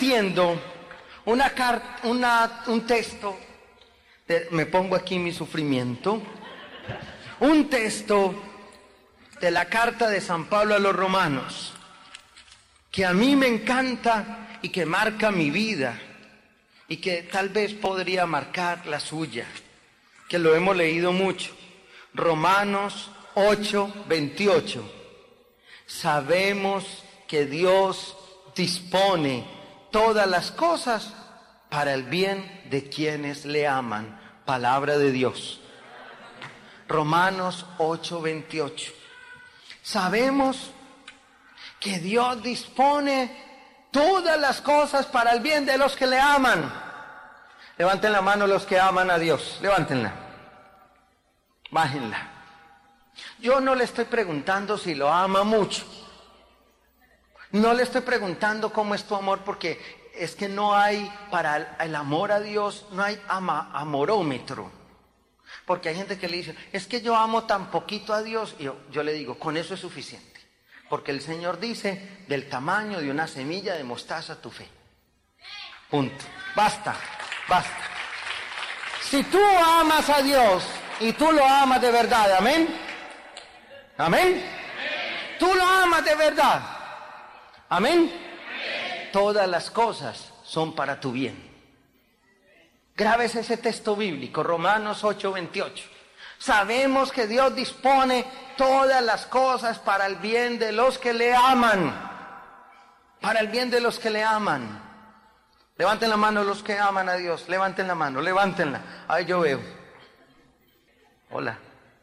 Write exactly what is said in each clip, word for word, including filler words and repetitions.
compartiendo una car- una, un texto, de, me pongo aquí mi sufrimiento, un texto de la carta de San Pablo a los Romanos, que a mí me encanta y que marca mi vida, y que tal vez podría marcar la suya, que lo hemos leído mucho. Romanos ocho, veintiocho. Sabemos que Dios dispone todas las cosas para el bien de quienes le aman. Palabra de Dios. Romanos ocho, veintiocho. Sabemos que Dios dispone todas las cosas para el bien de los que le aman. Levanten la mano los que aman a Dios. Levántenla. Bájenla. Yo no le estoy preguntando si lo ama mucho. No le estoy preguntando cómo es tu amor, porque es que no hay, para el, el amor a Dios, no hay ama, amorómetro. Porque hay gente que le dice, es que yo amo tan poquito a Dios. Y yo, yo le digo, con eso es suficiente. Porque el Señor dice, del tamaño de una semilla de mostaza tu fe. Punto. Basta, basta. Si tú amas a Dios y tú lo amas de verdad, amén. Amén. Tú lo amas de verdad. Amén. Todas las cosas son para tu bien. Grábese ese texto bíblico, Romanos ocho, veintiocho. Sabemos que Dios dispone todas las cosas para el bien de los que le aman. Para el bien de los que le aman. Levanten la mano los que aman a Dios. Levanten la mano, levántenla. Ahí yo veo. Hola.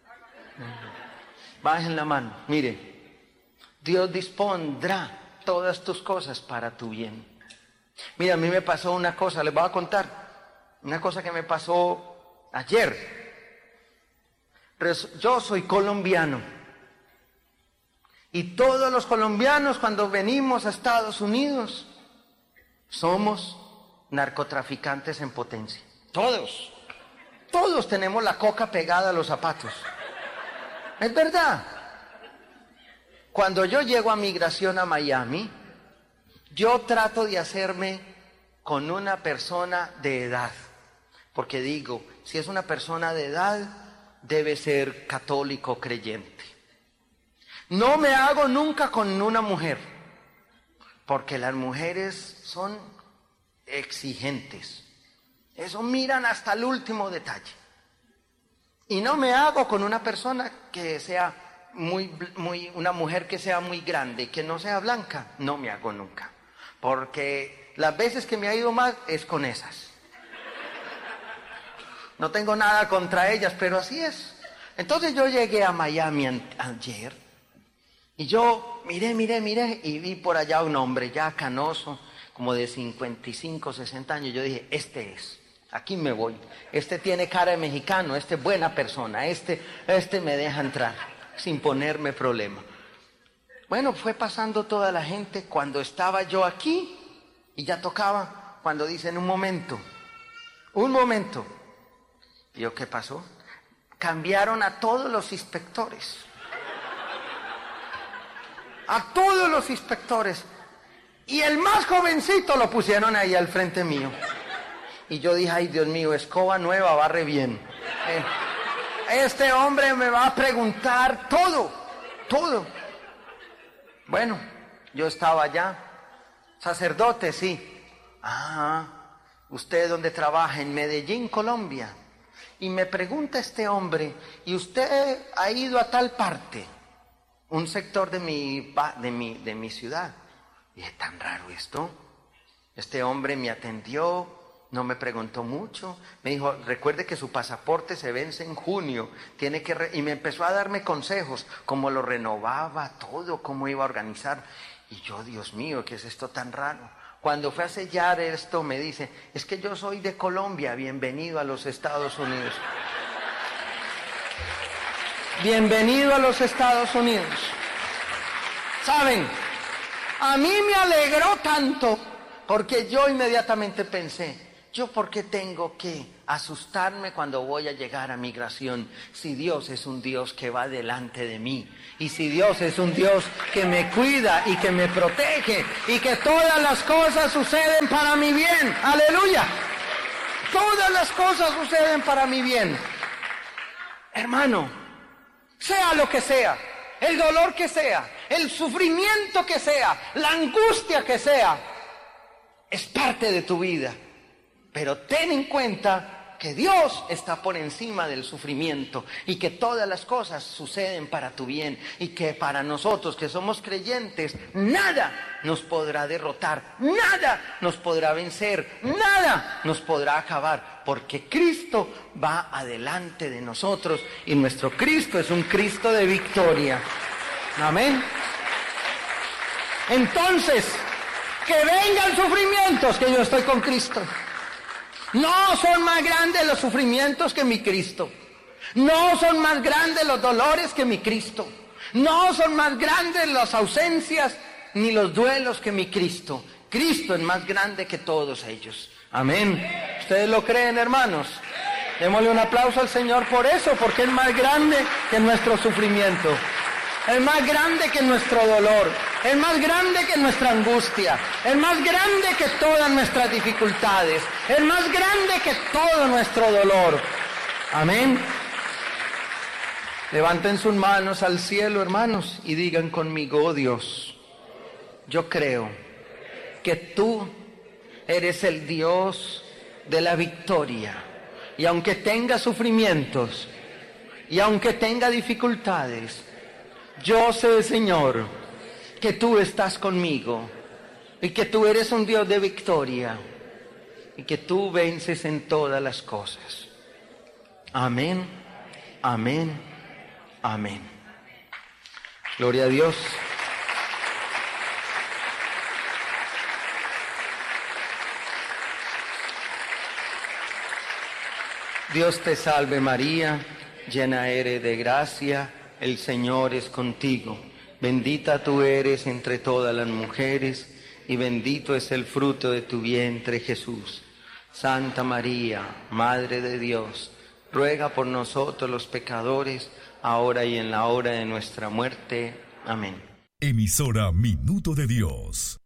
Bajen la mano. Mire, Dios dispondrá todas tus cosas para tu bien. Mira, a mí me pasó una cosa, les voy a contar. Una cosa que me pasó ayer. Yo soy colombiano. Y todos los colombianos cuando venimos a Estados Unidos somos narcotraficantes en potencia. Todos. Todos tenemos la coca pegada a los zapatos. Es verdad. Cuando yo llego a migración a Miami, yo trato de hacerme con una persona de edad. Porque digo, si es una persona de edad, debe ser católico creyente. No me hago nunca con una mujer, porque las mujeres son exigentes. Eso miran hasta el último detalle. Y no me hago con una persona que sea muy, muy, una mujer que sea muy grande, que no sea blanca. No me hago nunca. Porque las veces que me ha ido mal es con esas. No tengo nada contra ellas, pero así es. Entonces yo llegué a Miami ayer y yo miré, miré, miré y vi por allá un hombre ya canoso, como de cincuenta y cinco, sesenta años. Yo dije, este es, aquí me voy. Este tiene cara de mexicano, este es buena persona, este, este me deja entrar sin ponerme problema. Bueno, fue pasando toda la gente cuando estaba yo aquí y ya tocaba, cuando dicen un momento, un momento. ¿Y yo qué pasó? Cambiaron a todos los inspectores. A todos los inspectores. Y el más jovencito lo pusieron ahí al frente mío. Y yo dije, ay Dios mío, escoba nueva, barre bien. Eh, este hombre me va a preguntar todo, todo. Bueno, yo estaba allá. Sacerdote, sí. Ah, ¿usted dónde trabaja? En Medellín, Colombia. Y me pregunta este hombre, ¿y usted ha ido a tal parte? Un sector de mi, de mi, de mi ciudad. Y dije, tan raro esto. Este hombre me atendió, no me preguntó mucho. Me dijo, recuerde que su pasaporte se vence en junio. Tiene que re-". Y me empezó a darme consejos, cómo lo renovaba, todo, cómo iba a organizar. Y yo, Dios mío, ¿qué es esto tan raro? Cuando fue a sellar esto, me dice, es que yo soy de Colombia, bienvenido a los Estados Unidos. Bienvenido a los Estados Unidos. ¿Saben? A mí me alegró tanto, porque yo inmediatamente pensé, ¿Yo por qué tengo que asustarme cuando voy a llegar a migración? Si Dios es un Dios que va delante de mí. Y si Dios es un Dios que me cuida y que me protege. Y que todas las cosas suceden para mi bien. ¡Aleluya! Todas las cosas suceden para mi bien. Hermano, sea lo que sea, el dolor que sea, el sufrimiento que sea, la angustia que sea, es parte de tu vida. Pero ten en cuenta que Dios está por encima del sufrimiento y que todas las cosas suceden para tu bien y que para nosotros que somos creyentes, nada nos podrá derrotar, nada nos podrá vencer, nada nos podrá acabar, porque Cristo va adelante de nosotros y nuestro Cristo es un Cristo de victoria. Amén. Entonces, que vengan sufrimientos, que yo estoy con Cristo. No son más grandes los sufrimientos que mi Cristo. No son más grandes los dolores que mi Cristo. No son más grandes las ausencias ni los duelos que mi Cristo. Cristo es más grande que todos ellos. Amén. ¿Ustedes lo creen, hermanos? Démosle un aplauso al Señor por eso, porque es más grande que nuestro sufrimiento. Es más grande que nuestro dolor. Es más grande que nuestra angustia. Es más grande que todas nuestras dificultades. Es más grande que todo nuestro dolor. Amén. Levanten sus manos al cielo, hermanos, y digan conmigo: oh Dios, yo creo que tú eres el Dios de la victoria. Y aunque tenga sufrimientos, y aunque tenga dificultades, yo sé, Señor, que tú estás conmigo y que tú eres un Dios de victoria y que tú vences en todas las cosas. Amén, amén, amén. Gloria a Dios. Dios te salve María, llena eres de gracia, el Señor es contigo. Bendita tú eres entre todas las mujeres, y bendito es el fruto de tu vientre, Jesús. Santa María, Madre de Dios, ruega por nosotros los pecadores, ahora y en la hora de nuestra muerte. Amén. Emisora Minuto de Dios.